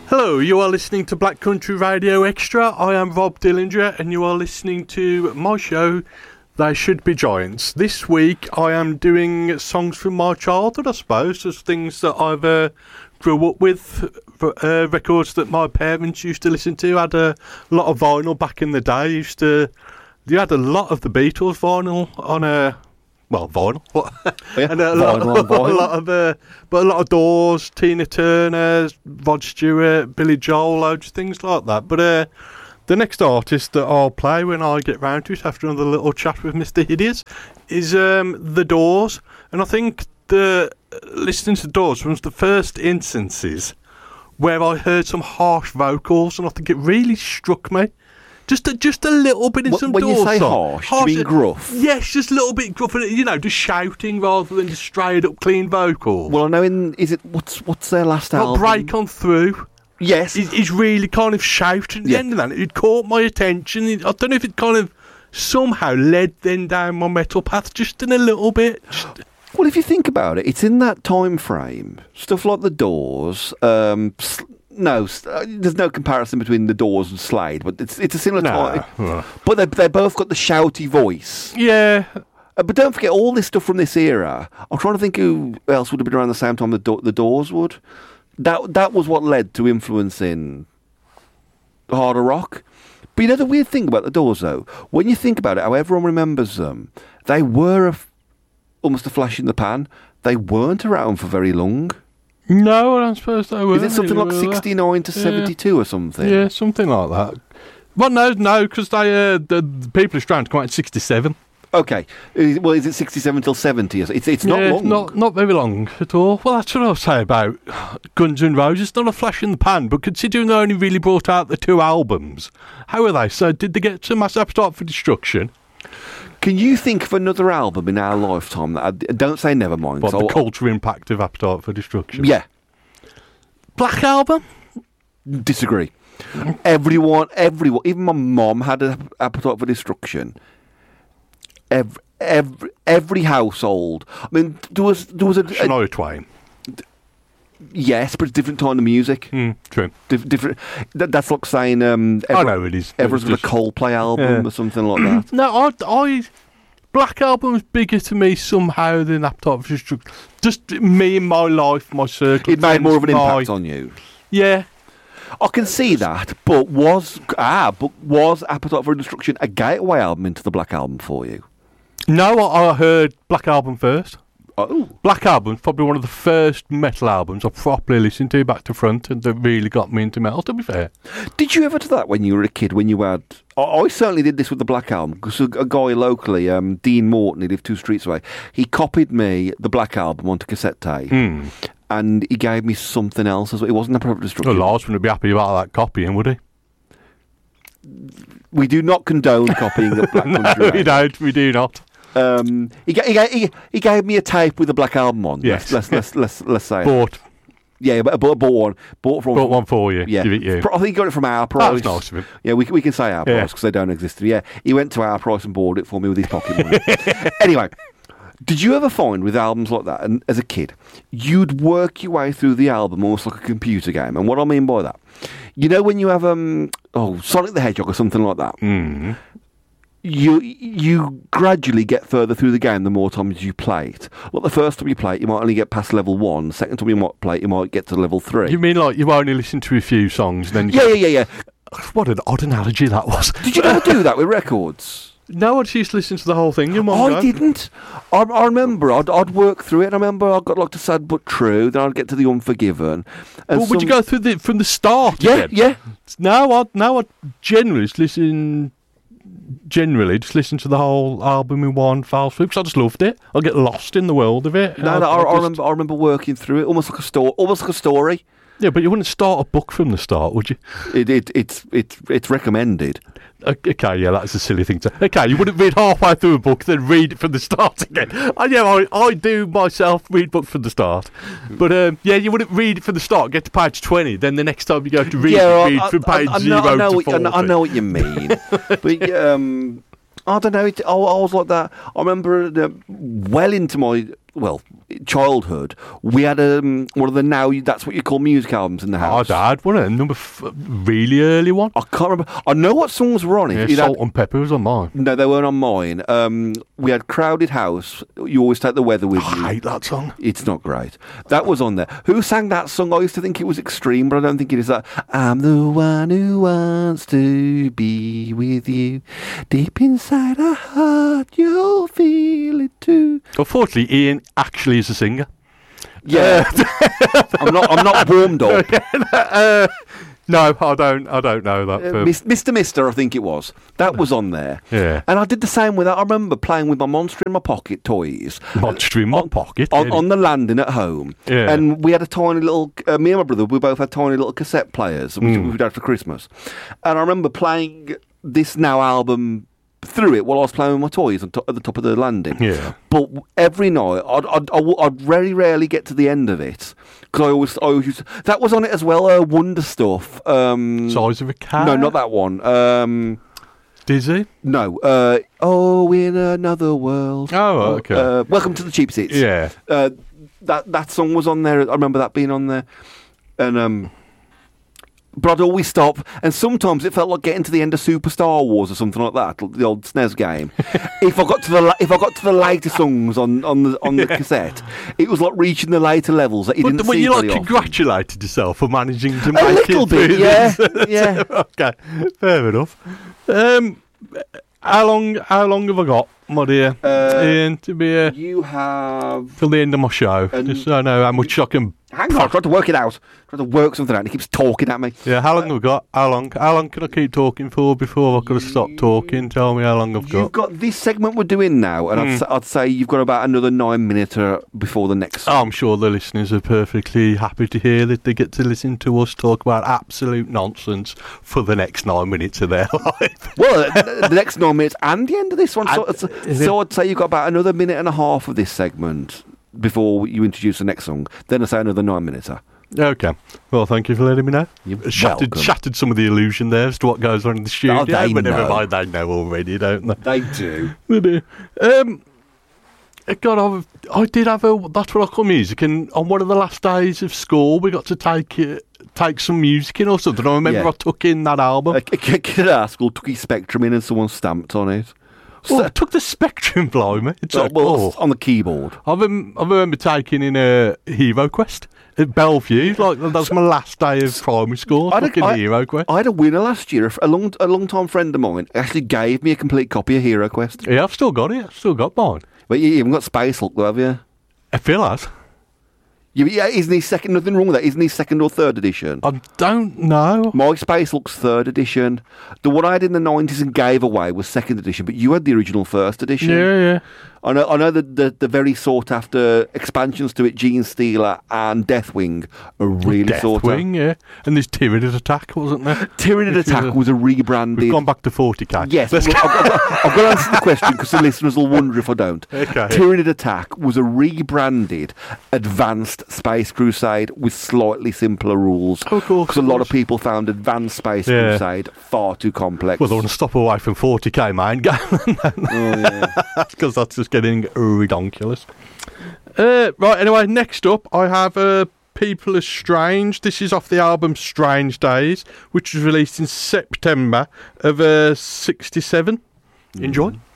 Hello, you are listening to Black Country Radio Extra. I am Rob Dillinger and you are listening to my show, They Should Be Giants. This week I am doing songs from my childhood, I suppose, as things that I've grew up with, records that my parents used to listen to. I had a lot of vinyl back in the day. You had a lot of the Beatles vinyl on vinyl. Yeah, And a lot of Doors, Tina Turner, Rod Stewart, Billy Joel, loads of things like that. But the next artist that I'll play when I get round to it after another little chat with Mr. Hideous is The Doors. And I think listening to The Doors was one of the first instances where I heard some harsh vocals, and I think it really struck me. Just a little bit in some Doors. When you say harsh, do you mean gruff? Yes, just a little bit gruff, and just shouting rather than just straight up clean vocals. Well, I know. What's their last album? Break On Through. Yes, he's really kind of shouting at the end of that. It caught my attention. I don't know if it kind of somehow led then down my metal path just in a little bit. Well, if you think about it, it's in that time frame. Stuff like The Doors. No, there's no comparison between The Doors and Slade, but it's a similar time. But they both got the shouty voice. Yeah. But don't forget, all this stuff from this era, I'm trying to think who else would have been around the same time the Doors would. That was what led to influencing harder rock. But you know the weird thing about the Doors, though? When you think about it, how everyone remembers them, they were almost a flash in the pan. They weren't around for very long. No, I don't suppose they were. Is it something like 69 to 72 or something? Yeah, something like that. Well, no, because the people who stranded come out in 67. Okay. Well, is it 67 till 70? It's not long. Not very long at all. Well, that's what I'll say about Guns N' Roses. Not a flash in the pan, but considering they only really brought out the 2 albums, how are they? So did they get to Mass Appetite for Destruction? Can you think of another album in our lifetime that don't say Nevermind? What, the cultural impact of Appetite for Destruction? Yeah. Black Album? Disagree. Everyone, even my mom had an Appetite for Destruction. Every household. I mean, there was a Shania Twain. Yes, but it's different kind of music. True. Different. That's like saying. I know it is. Everyone's got a Coldplay album or something like that. No, I Black Album is bigger to me somehow than Appetite for Destruction. Just me in my life, my circle. It made more of an impact on you. Yeah. I can see that, but was Appetite for Destruction a gateway album into the Black Album for you? No, I heard Black Album first. Oh. Black Album's probably one of the first metal albums I properly listened to back to front, and that really got me into metal, to be fair. Did you ever do that when you were a kid, when you had... I certainly did this with the Black Album, because a guy locally, Dean Morton, he lived 2 streets away, he copied me the Black Album onto cassette tape, and he gave me something else as well. It wasn't Appetite for Destruction. Well, Lars wouldn't be happy about that copying, would he? We do not condone copying the Black Country. No, we do not. He gave me a tape with the Black Album on. Yes. Let's say Bought. Yeah, but bought one. Bought one for you. Yeah. Give it you. I think he got it from Our Price. That was nice of him. Yeah, we can say Our Price because they don't exist. Yeah, he went to Our Price and bought it for me with his pocket money. Anyway, did you ever find with albums like that, and as a kid, you'd work your way through the album almost like a computer game? And what I mean by that, you know when you have Sonic the Hedgehog or something like that. You gradually get further through the game the more times you play it. Like the first time you play it, you might only get past level 1. The second time you might play it, you might get to level 3. You mean like you only listen to a few songs, then? Yeah. What an odd analogy that was. Did you ever do that with records? No, I just used to listen to the whole thing. I didn't. I remember I'd work through it. I remember I got like to Sad But True. Then I'd get to The Unforgiven. Well, would you go through from the start? Yeah, again? yeah. No, I generally just listen to the whole album in one foul swoop because I just loved it. I get lost in the world of it. I remember working through it almost like a story. Yeah, but you wouldn't start a book from the start, would you? It's recommended. Okay, yeah, that's a silly thing to... Okay, you wouldn't read halfway through a book, then read it from the start again. I do myself read books from the start. But, you wouldn't read it from the start, get to page 20, then the next time you go to read from page 0 to 40. I know what you mean. But, I don't know, I was like that. I remember well into my childhood, we had one of the Now That's What You Call Music albums in the house. I had one, a really early one. I can't remember. I know what songs were on it. Yeah, Salt and Pepper was on mine. No, they weren't on mine. We had Crowded House. You Always Take the Weather With You. I hate that song. It's not great. That was on there. Who sang that song? I used to think it was Extreme, but I don't think it is that. I'm the one who wants to be with you. Deep inside our heart, you'll feel it too. Unfortunately, Ian actually is a singer. Yeah. I'm not warmed up. No, I don't know that. Mr. I think it was. That was on there. Yeah. And I did the same with that. I remember playing with my Monster in My Pocket toys. Monster in my pocket? On the landing at home. Yeah. And we had a tiny little, me and my brother, we both had tiny little cassette players, which we had for Christmas. And I remember playing this Now album through it while I was playing with my toys at the top of the landing. Yeah. But every night, I'd very rarely get to the end of it. Because I always used to, that was on it as well, Wonder Stuff. Size of a Cat? No, not that one. Dizzy? No. Oh, in Another World. Oh, okay. Welcome to the Cheap Seats. Yeah. That song was on there. I remember that being on there. And but I'd always stop, and sometimes it felt like getting to the end of Super Star Wars or something like that, the old SNES game. If I got to the later songs on the cassette, it was like reaching the later levels that you didn't see. But you very often. congratulated yourself for managing to make a little it bit, through yeah. Okay, fair enough. How long have I got, my dear Ian, to be here? You have Till the end of my show, just so I know how much I can. Hang on, I'm trying to work it out. I'm trying to work something out, and he keeps talking at me. Yeah, how long have I got? How long can I keep talking for before I've got to stop talking? Tell me how long I've got. You've got this segment we're doing now, and I'd say you've got about another 9 minutes before the next. I'm sure the listeners are perfectly happy to hear that they get to listen to us talk about absolute nonsense for the next 9 minutes of their life. Well, the next 9 minutes and the end of this one. So I'd say you've got about another minute and a half of this segment before you introduce the next song. Then I say another 9 minutes. Okay. Well, thank you for letting me know. You're shattered some of the illusion there as to what goes on in the studio. Oh, they but never know. mind, they know already, don't they? They do. They do. God, I did have a That's What I Call Music, and on one of the last days of school, we got to take some music in or something. I remember I took in that album. A kid at our school took his Spectrum in and someone stamped on it. Well, I took the Spectrum, blimey. It's on the keyboard. I remember taking in a Hero Quest at Bellevue. Like, that was my last day of primary school. Hero Quest. I had a winner last year. A long time friend of mine actually gave me a complete copy of Hero Quest. Yeah, I've still got it. I've still got mine. But you haven't got Space Hulk, though, have you? I feel that. Yeah, isn't he second? Nothing wrong with that. Isn't he second or third edition? I don't know. My Space Hulk's third edition. The one I had in the 90s and gave away was second edition, but you had the original first edition. Yeah. I know that the very sought after expansions to it, Gene Stealer and Deathwing, are really sought after. Deathwing, yeah. And there's Tyranid Attack, wasn't there? Tyranid Attack was a rebranded. We've gone back to 40k. Yes, I've got to answer the question because the listeners will wonder if I don't. Okay. Tyranid Attack was a rebranded Advanced Space Crusade with slightly simpler rules. Oh, of course. Because a lot of people found Advanced Space Crusade far too complex. Well, they want to stop away from 40k main game. Because that's just getting ridiculous. Right, anyway, next up I have People Are Strange. This is off the album Strange Days, which was released in September of 67. Enjoy.